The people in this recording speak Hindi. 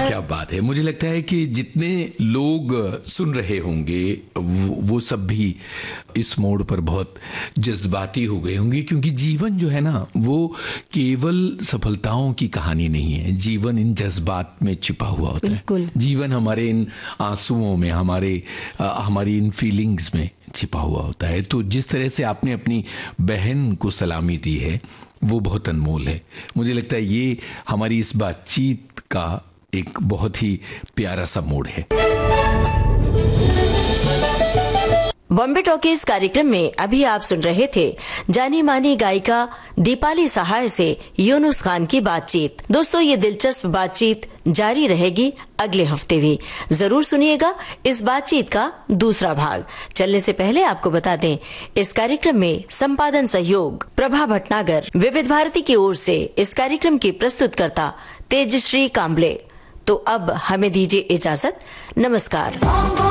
क्या बात है। मुझे लगता है कि जितने लोग सुन रहे होंगे वो सब भी इस मोड़ पर बहुत जज्बाती हो गए होंगे, क्योंकि जीवन जो है ना वो केवल सफलताओं की कहानी नहीं है। जीवन इन जज्बात में छिपा हुआ होता है। जीवन हमारे इन आंसुओं में, हमारी इन फीलिंग्स में छिपा हुआ होता है। तो जिस तरह से आपने अपनी बहन को सलामी दी है वो बहुत अनमोल है। मुझे लगता है ये हमारी इस बातचीत का एक बहुत ही प्यारा सा मोड़ है। बॉम्बे टॉकीज कार्यक्रम में अभी आप सुन रहे थे जानी मानी गायिका दीपाली सहाय से यूनुस खान की बातचीत। दोस्तों, ये दिलचस्प बातचीत जारी रहेगी अगले हफ्ते भी। जरूर सुनिएगा इस बातचीत का दूसरा भाग। चलने से पहले आपको बता दें, इस कार्यक्रम में संपादन सहयोग प्रभा भटनागर, विविध भारती की ओर से इस कार्यक्रम की प्रस्तुतकर्ता तेजश्री कांबले। तो अब हमें दीजिए इजाजत। नमस्कार।